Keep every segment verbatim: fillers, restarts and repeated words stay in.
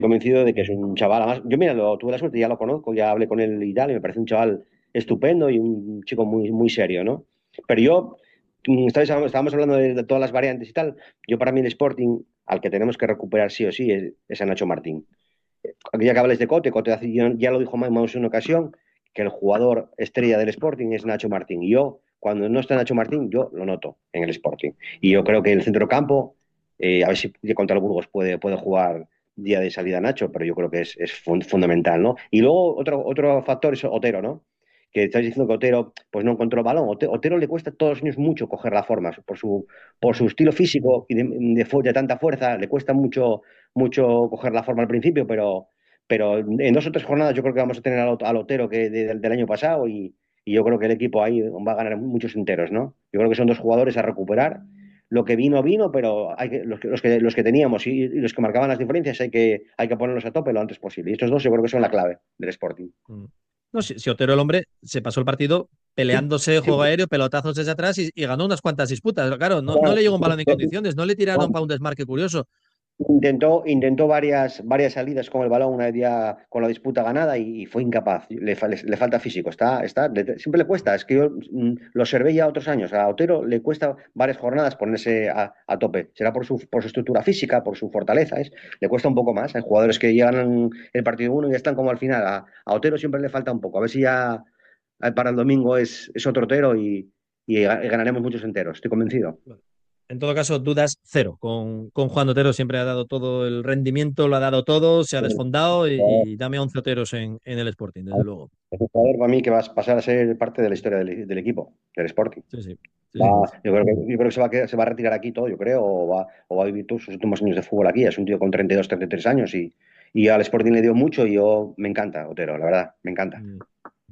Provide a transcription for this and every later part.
convencido de que es un chaval. Además, yo mira, lo, tuve la suerte, ya lo conozco, ya hablé con él y tal, y me parece un chaval estupendo y un chico muy, muy serio, ¿no? Pero yo, mm, estáis- estábamos hablando de, de todas las variantes y tal. Yo, para mí, el Sporting, al que tenemos que recuperar sí o sí, es, es a Nacho Martín. Ya que habláis de Cote, Cote hace- ya ya lo dijo Maus en una ocasión, que el jugador estrella del Sporting es Nacho Martín. Y yo, cuando no está Nacho Martín, yo lo noto en el Sporting. Y yo creo que el centrocampo, eh, a ver si contra el Burgos puede, puede jugar día de salida Nacho, pero yo creo que es, es fun- fundamental, ¿no? Y luego otro, otro factor es Otero, ¿no? Que estáis diciendo que Otero pues no encontró balón. Ote- Otero le cuesta todos los años mucho coger la forma por su, por su estilo físico y de, de fu- de tanta fuerza, le cuesta mucho, mucho coger la forma al principio, pero pero en dos o tres jornadas yo creo que vamos a tener al, al Otero que de- del, del año pasado y, y yo creo que el equipo ahí va a ganar muchos enteros, ¿no? Yo creo que son dos jugadores a recuperar. Lo que vino, vino, pero hay que, los, que, los, que, los que teníamos y, y los que marcaban las diferencias hay que, hay que ponerlos a tope lo antes posible. Y estos dos yo creo que son la clave del Sporting. Mm. No, si, si Otero el hombre se pasó el partido peleándose Sí, juego aéreo, pelotazos desde atrás y, y ganó unas cuantas disputas. Claro, no, no le llegó un balón en condiciones, no le tiraron para un desmarque curioso. Intentó, intentó varias, varias salidas con el balón, una día con la disputa ganada y, y fue incapaz. Le, fa- le- le falta físico. Está, está, le- siempre le cuesta. Es que yo mm, lo observé ya otros años. A Otero le cuesta varias jornadas ponerse a, a tope. Será por su, por su estructura física, por su fortaleza. ¿Es? Le cuesta un poco más. Hay jugadores que llegan el partido uno y están como al final. A, a Otero siempre le falta un poco. A ver si ya eh, para el domingo es, es otro Otero y, y ganaremos muchos enteros. Estoy convencido. En todo caso, dudas cero. Con, con Juan Otero siempre ha dado todo el rendimiento, lo ha dado todo, se ha desfondado y, y dame once Oteros en, en el Sporting, desde luego. Es un jugador para mí que va a pasar a ser parte de la historia del, del equipo, del Sporting. Sí, sí. Sí, sí. Va, yo creo que, yo creo que se va a, quedar- se va a retirar aquí todo, yo creo, o va, o va a vivir todos sus últimos años de fútbol aquí. Es un tío con treinta y dos, treinta y tres años y, y al Sporting le dio mucho y yo me encanta, Otero, la verdad, me encanta. Mm.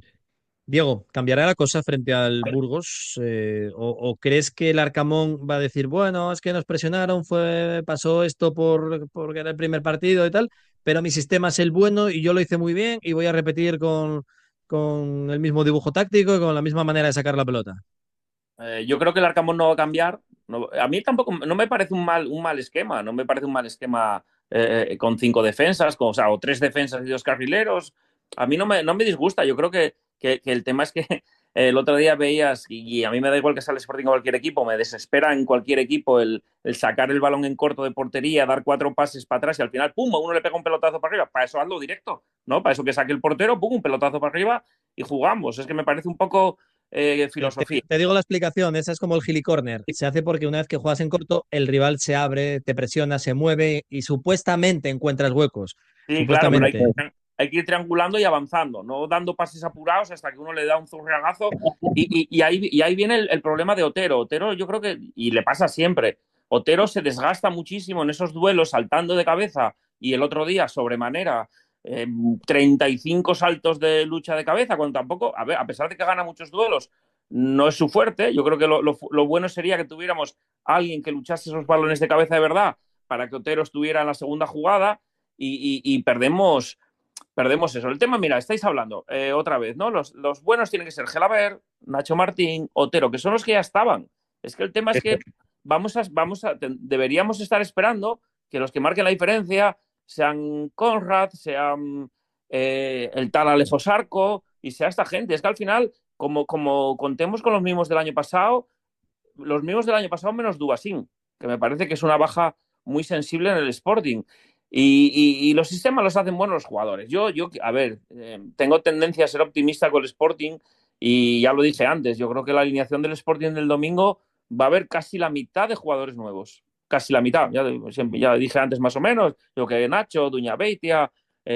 Diego, ¿cambiará la cosa frente al Burgos? Eh, o, o crees que el Arcamón va a decir, bueno, es que nos presionaron, fue, pasó esto por, porque era el primer partido y tal, pero mi sistema es el bueno y yo lo hice muy bien y voy a repetir con, con el mismo dibujo táctico y con la misma manera de sacar la pelota? Eh, yo creo que el Arcamón no va a cambiar. No, a mí tampoco no me parece un mal, un mal esquema. No me parece un mal esquema eh, con cinco defensas, con, o sea, o tres defensas y dos carrileros. A mí no me, no me disgusta. Yo creo que, que, que el tema es que eh, el otro día veías, y, y, a mí me da igual que sale Sporting a cualquier equipo, me desespera en cualquier equipo el, el, sacar el balón en corto de portería, dar cuatro pases para atrás y al final, pum, a uno le pega un pelotazo para arriba. Para eso hazlo directo, ¿no? Para eso que saque el portero, pum, un pelotazo para arriba y jugamos. Es que me parece un poco eh, Te, te- filosofía. te digo la explicación, esa es como el gilicorner. Se hace porque una vez que juegas en corto, el rival se abre, te presiona, se mueve y supuestamente encuentras huecos. Sí, claro, pero hay que, Supuestamente. hay que ir triangulando y avanzando, no dando pases apurados hasta que uno le da un zurriagazo. Y, y, y ahí, y ahí viene el, el problema de Otero. Otero, yo creo que, y le pasa siempre, Otero se desgasta muchísimo en esos duelos saltando de cabeza y el otro día, sobremanera, eh, treinta y cinco saltos de lucha de cabeza, cuando tampoco, a ver, a pesar de que gana muchos duelos, no es su fuerte. Yo creo que lo, lo, lo bueno sería que tuviéramos a alguien que luchase esos balones de cabeza de verdad para que Otero estuviera en la segunda jugada y, y, y perdemos, perdemos eso. El tema, mira, estáis hablando eh, otra vez, ¿no? Los, los, buenos tienen que ser Gelaber, Nacho Martín, Otero, que son los que ya estaban. Es que el tema es que vamos a, vamos a, deberíamos estar esperando que los que marquen la diferencia sean Conrad, sean eh, el tal Alejo Sarco y sea esta gente. Es que al final, como, como contemos con los mismos del año pasado, los mismos del año pasado menos Dubasín, que me parece que es una baja muy sensible en el Sporting. Y, y, y los sistemas los hacen buenos los jugadores. Yo, yo a ver, eh, tengo tendencia a ser optimista con el Sporting y ya lo dije antes, yo creo que la alineación del Sporting del domingo va a haber casi la mitad de jugadores nuevos. Casi la mitad, ya, ya dije antes más o menos, yo que Nacho, Duña Beitia,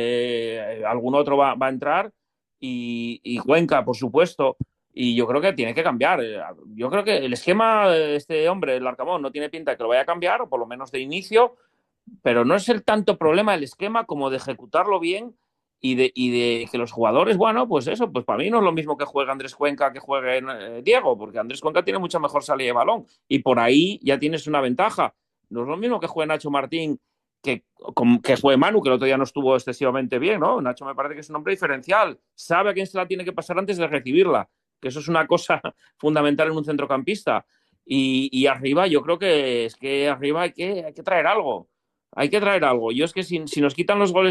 eh, algún otro va, va a entrar y, y Cuenca, por supuesto. Y yo creo que tiene que cambiar. Yo creo que el esquema de este hombre, el Arcamón, no tiene pinta de que lo vaya a cambiar, o por lo menos de inicio, pero no es el tanto problema el esquema como de ejecutarlo bien y de, y de que los jugadores, bueno, pues eso, pues para mí no es lo mismo que juegue Andrés Cuenca que juegue eh, Diego, porque Andrés Cuenca tiene mucha mejor salida de balón y por ahí ya tienes una ventaja. No es lo mismo que juegue Nacho Martín que, que juegue Manu, que el otro día no estuvo excesivamente bien, ¿no? Nacho me parece que es un hombre diferencial, sabe a quién se la tiene que pasar antes de recibirla, que eso es una cosa fundamental en un centrocampista. Y, y arriba, yo creo que es que arriba hay que, hay que traer algo. Hay que traer algo. Yo es que si, si nos quitan los goles